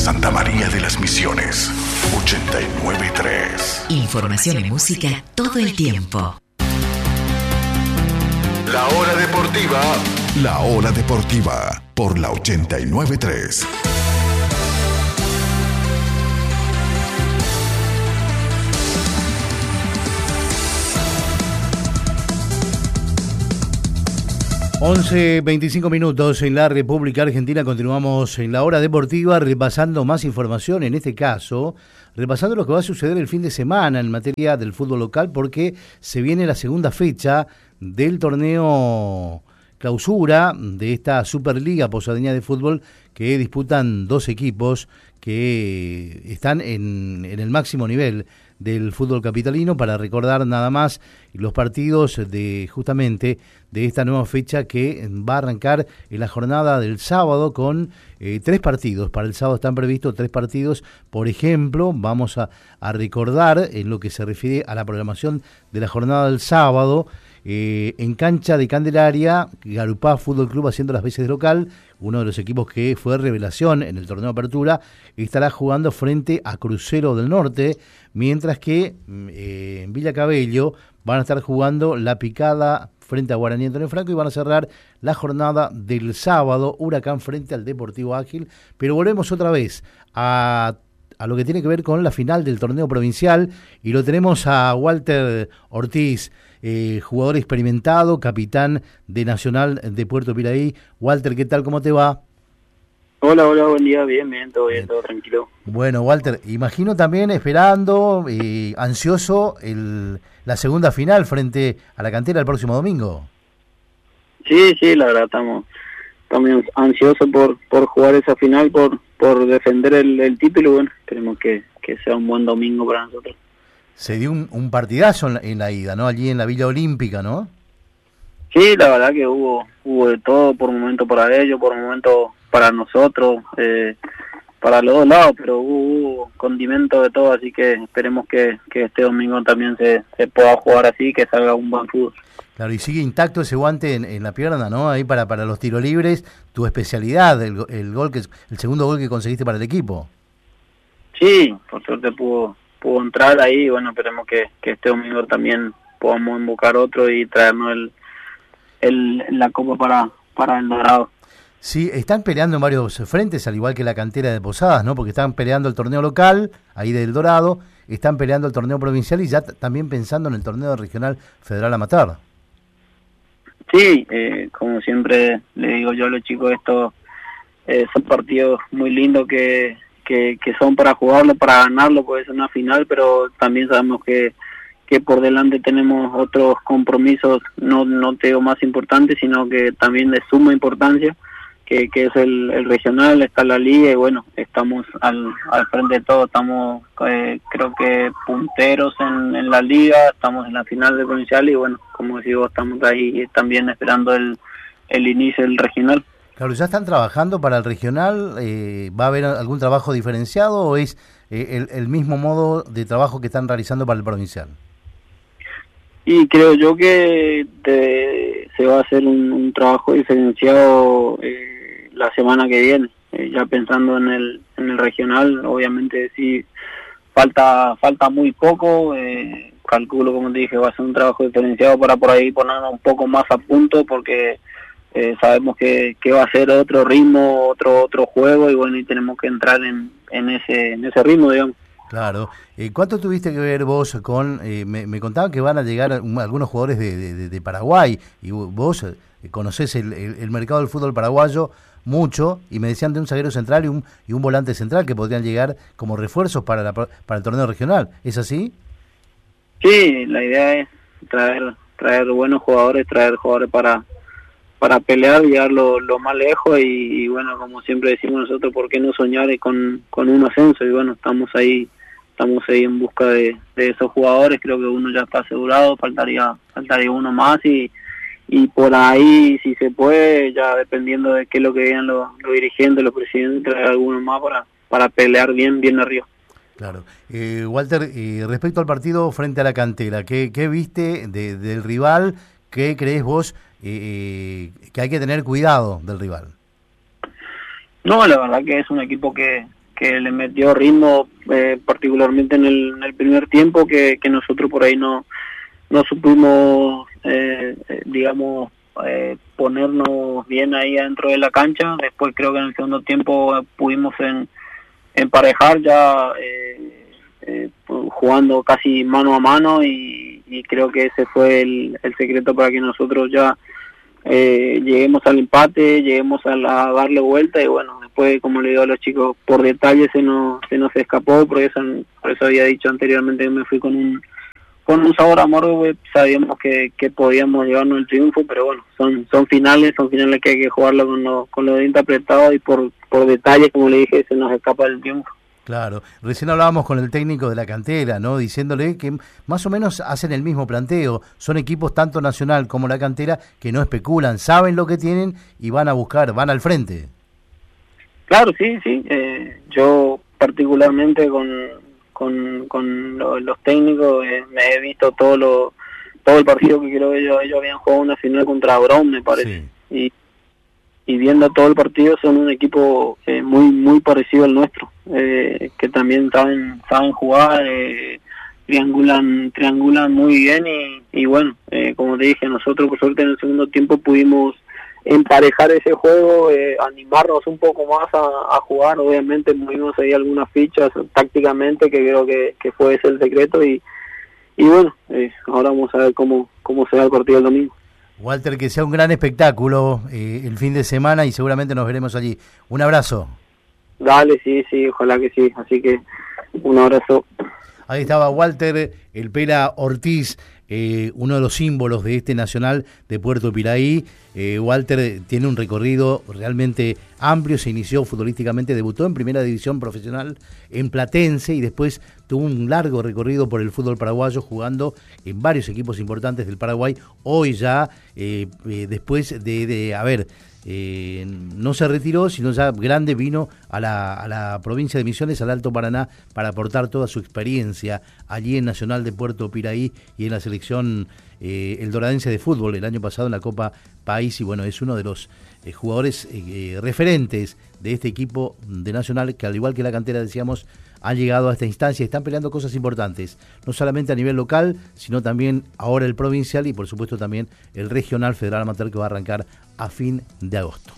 Santa María de las Misiones, 89.3. Información y música todo el tiempo. La Hora Deportiva. La Hora Deportiva por la 89.3. Once 25 minutos en la República Argentina. Continuamos en la Hora Deportiva repasando más información, en este caso repasando lo que va a suceder el fin de semana en materia del fútbol local, porque se viene la segunda fecha del torneo clausura de esta Superliga Posadeña de Fútbol, que disputan dos equipos que están en el máximo nivel del fútbol capitalino. Para recordar nada más los partidos de justamente de esta nueva fecha que va a arrancar en la jornada del sábado con 3 partidos. Para el sábado están previstos 3 partidos. Por ejemplo, vamos a recordar en lo que se refiere a la programación de la jornada del sábado. En cancha de Candelaria, Garupá Fútbol Club, haciendo las veces de local, uno de los equipos que fue revelación en el torneo de apertura, estará jugando frente a Crucero del Norte, mientras que en Villa Cabello van a estar jugando La Picada frente a Guaraní Antonio Franco, y van a cerrar la jornada del sábado Huracán frente al Deportivo Ágil. Pero volvemos otra vez a lo que tiene que ver con la final del torneo provincial, y lo tenemos a Walter Ortiz, jugador experimentado, capitán de Nacional de Puerto Piraí. Walter, ¿qué tal? ¿Cómo te va? Hola, buen día, bien, todo tranquilo. Bueno, Walter, imagino también esperando, ansioso, la segunda final frente a la Cantera el próximo domingo. Sí, la verdad estamos ansiosos por jugar esa final, por defender el título, y bueno, esperemos que sea un buen domingo para nosotros. Se dio un partidazo en la ida, ¿no? Allí en la Villa Olímpica, ¿no? Sí, la verdad que hubo de todo, por momento para ellos, por momento para nosotros, para los dos lados, pero hubo condimento de todo, así que esperemos que este domingo también se pueda jugar así, que salga un buen fútbol. Claro, y sigue intacto ese guante en la pierna, ¿no? Ahí para los tiros libres, tu especialidad, el gol el segundo gol que conseguiste para el equipo. Sí, por suerte pudo entrar ahí, y bueno, esperemos que este domingo también podamos invocar otro y traernos la copa para el Dorado. Sí, están peleando en varios frentes, al igual que la Cantera de Posadas, ¿no? Porque están peleando el torneo local, ahí del Dorado, están peleando el torneo provincial y ya también pensando en el torneo regional Federal Amateur. Sí, como siempre le digo yo a los chicos, estos son partidos muy lindos que son para jugarlo, para ganarlo, puede ser una final, pero también sabemos que por delante tenemos otros compromisos, no te digo más importantes, sino que también de suma importancia, que es el regional, está la liga, y bueno, estamos al frente de todo, estamos creo que punteros en la liga, estamos en la final del provincial, y bueno, como digo, estamos ahí también esperando el inicio del regional. Claro, ¿ya están trabajando para el regional? ¿Va a haber algún trabajo diferenciado o es el mismo modo de trabajo que están realizando para el provincial? Y creo yo que se va a hacer un trabajo diferenciado la semana que viene, ya pensando en el regional. Obviamente sí falta muy poco, calculo, como te dije, va a ser un trabajo diferenciado para por ahí ponernos un poco más a punto, porque sabemos que va a ser otro ritmo, otro juego, y bueno, y tenemos que entrar en ese ritmo, digamos. Claro. ¿Cuánto tuviste que ver vos con... me contaban que van a llegar algunos jugadores de Paraguay, y vos conocés el mercado del fútbol paraguayo mucho, y me decían de un zaguero central y un volante central que podrían llegar como refuerzos para el torneo regional. ¿Es así? Sí, la idea es traer buenos jugadores, traer jugadores para pelear, llegar lo más lejos, y bueno, como siempre decimos nosotros, ¿por qué no soñar con un ascenso? Y bueno, estamos ahí en busca de esos jugadores. Creo que uno ya está asegurado, faltaría uno más, y por ahí, si se puede, ya dependiendo de qué es lo que digan los dirigentes, los presidentes, traer alguno más para pelear bien arriba. Claro. Walter, respecto al partido frente a la Cantera, ¿qué viste del rival? ¿Qué crees vos que hay que tener cuidado del rival? No, la verdad que es un equipo que le metió ritmo, particularmente en el primer tiempo, que nosotros por ahí no supimos, digamos, ponernos bien ahí adentro de la cancha. Después creo que en el segundo tiempo pudimos emparejar ya, jugando casi mano a mano, y creo que ese fue el secreto para que nosotros ya lleguemos al empate, lleguemos a darle vuelta. Y bueno, después, como le digo a los chicos, por detalle se nos escapó, por eso había dicho anteriormente que me fui con un sabor amargo, pues sabíamos que podíamos llevarnos el triunfo, pero bueno, son finales que hay que jugarlo con los dientes apretados, y por detalle, como le dije, se nos escapa el triunfo. Claro, recién hablábamos con el técnico de la cantera, ¿no? Diciéndole que más o menos hacen el mismo planteo, son equipos tanto Nacional como la cantera que no especulan, saben lo que tienen y van a buscar, van al frente. Claro, sí, yo particularmente con los técnicos me he visto todo el partido, que creo que ellos habían jugado una final contra Brown, me parece, sí. Y viendo todo el partido, son un equipo muy parecido al nuestro, que también saben jugar, triangulan muy bien, y bueno, como te dije, nosotros por suerte en el segundo tiempo pudimos emparejar ese juego, animarnos un poco más a jugar. Obviamente movimos ahí algunas fichas tácticamente, que creo que fue ese el secreto, y bueno, ahora vamos a ver cómo se da el partido el domingo. Walter, que sea un gran espectáculo el fin de semana, y seguramente nos veremos allí. Un abrazo. Dale, sí, ojalá que sí, así que un abrazo. Ahí estaba Walter el Pela Ortiz, uno de los símbolos de este Nacional de Puerto Piraí. Walter tiene un recorrido realmente amplio, se inició futbolísticamente, debutó en primera división profesional en Platense, y después tuvo un largo recorrido por el fútbol paraguayo, jugando en varios equipos importantes del Paraguay. Hoy ya, después de haber... no se retiró, sino ya grande vino a la provincia de Misiones, al Alto Paraná, para aportar toda su experiencia allí en Nacional de Puerto Piraí y en la selección el doradense de fútbol el año pasado en la Copa País. Y bueno, es uno de los jugadores referentes de este equipo de Nacional, que al igual que la cantera, decíamos, han llegado a esta instancia y están peleando cosas importantes, no solamente a nivel local, sino también ahora el provincial, y por supuesto también el regional Federal Amateur, que va a arrancar a fin de agosto.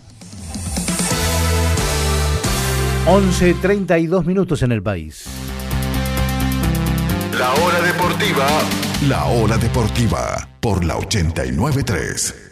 11:32 en el país. La hora deportiva por la 89.3.